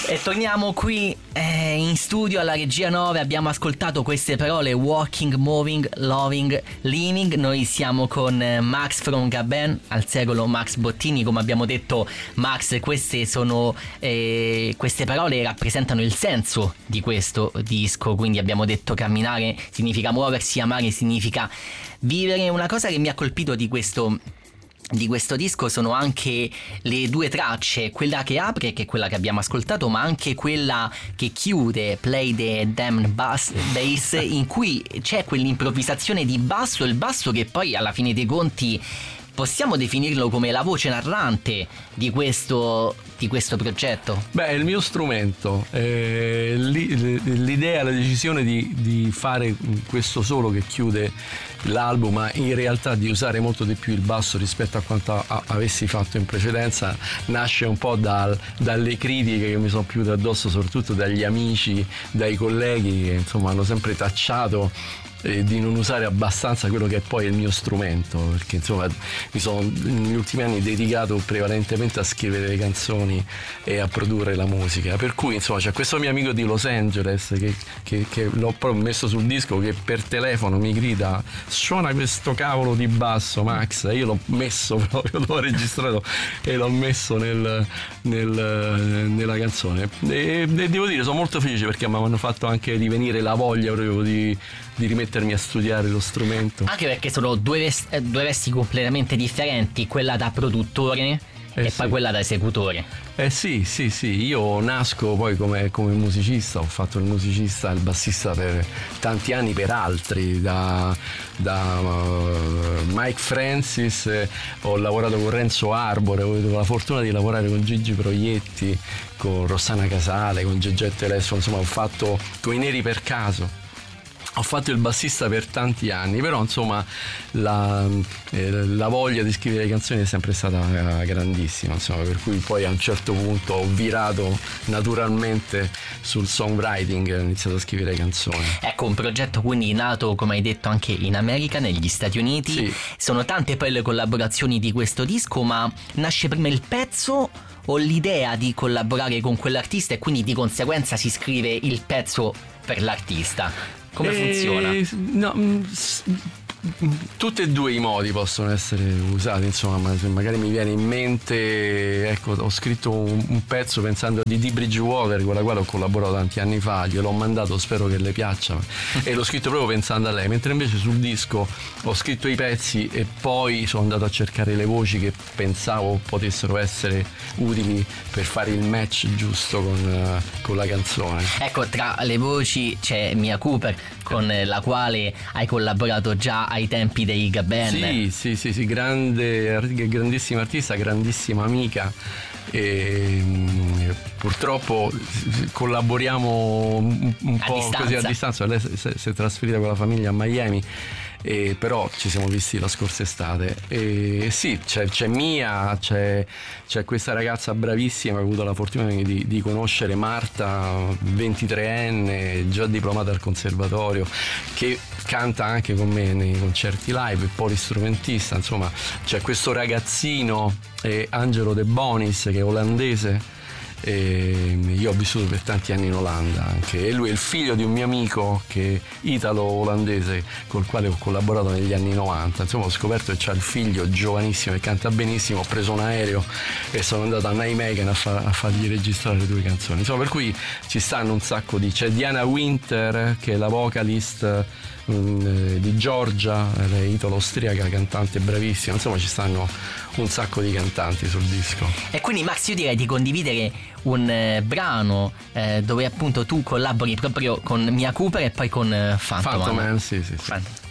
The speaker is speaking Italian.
E torniamo qui in studio alla regia 9. Abbiamo ascoltato queste parole: walking, moving, loving, living. Noi siamo con Max from Gaben, al secolo Max Bottini. Come abbiamo detto, Max, queste parole rappresentano il senso di questo disco. Quindi abbiamo detto camminare significa muoversi, amare significa vivere. Una cosa che mi ha colpito di questo disco sono anche le due tracce, quella che apre, che è quella che abbiamo ascoltato, ma anche quella che chiude, Play the Damn Bass, in cui c'è quell'improvvisazione di basso, il basso che poi alla fine dei conti possiamo definirlo come la voce narrante di questo progetto. Beh, è il mio strumento. L'idea, la decisione di fare questo solo che chiude l'album, ma in realtà di usare molto di più il basso rispetto a quanto avessi fatto in precedenza, nasce un po' dalle critiche che mi sono piute addosso, soprattutto dagli amici, dai colleghi che insomma hanno sempre tacciato di non usare abbastanza quello che è poi il mio strumento, perché insomma mi sono negli ultimi anni dedicato prevalentemente a scrivere le canzoni e a produrre la musica, per cui insomma c'è questo mio amico di Los Angeles che l'ho proprio messo sul disco, che per telefono mi grida: suona questo cavolo di basso, Max. E io l'ho messo proprio, l'ho registrato e l'ho messo nella canzone, e devo dire sono molto felice, perché mi hanno fatto anche rivenire la voglia proprio di rimettermi a studiare lo strumento. Anche perché sono due vesti completamente differenti, quella da produttore e poi quella da esecutore. Sì, io nasco poi come musicista, ho fatto il musicista e il bassista per tanti anni per altri, da Mike Francis, ho lavorato con Renzo Arbore, ho avuto la fortuna di lavorare con Gigi Proietti, con Rossana Casale, con Geggetto Elesso, insomma ho fatto con i Neri per caso. Ho fatto il bassista per tanti anni, però insomma la voglia di scrivere canzoni è sempre stata grandissima, insomma, per cui poi a un certo punto ho virato naturalmente sul songwriting e ho iniziato a scrivere canzoni. Ecco, un progetto quindi nato, come hai detto, anche in America, negli Stati Uniti. Sì. Sono tante poi le collaborazioni di questo disco, ma nasce prima il pezzo o l'idea di collaborare con quell'artista e quindi di conseguenza si scrive il pezzo per l'artista? Come funziona? No, tutti e due i modi possono essere usati, insomma, magari mi viene in mente, ecco, ho scritto un pezzo pensando a Dee Bridgewater, con la quale ho collaborato tanti anni fa, gliel'ho mandato, spero che le piaccia, e l'ho scritto proprio pensando a lei, mentre invece sul disco ho scritto i pezzi e poi sono andato a cercare le voci che pensavo potessero essere utili per fare il match giusto con la canzone. Ecco, tra le voci c'è Mia Cooper, con la quale hai collaborato già ai tempi dei Gaben. Sì, grandissima artista, grandissima amica, e purtroppo collaboriamo un po' così a distanza. Lei si è trasferita con la famiglia a Miami, però ci siamo visti la scorsa estate, e sì, c'è Mia, c'è questa ragazza bravissima che ho avuto la fortuna di conoscere, Marta, 23enne, già diplomata al conservatorio, che canta anche con me nei concerti live, è polistrumentista, insomma c'è questo ragazzino, Angelo De Bonis, che è olandese. Io ho vissuto per tanti anni in Olanda anche, e lui è il figlio di un mio amico che è italo-olandese col quale ho collaborato negli anni 90. Insomma, ho scoperto che c'ha il figlio giovanissimo che canta benissimo, ho preso un aereo e sono andato a Nijmegen a fargli registrare le due canzoni, insomma, per cui ci stanno un sacco c'è Diana Winter, che è la vocalist di Georgia, lei italo-austriaca, cantante bravissima, insomma ci stanno un sacco di cantanti sul disco. E quindi Max, io direi di condividere un brano dove appunto tu collabori proprio con Mia Cooper e poi con Phantom Man. Sì.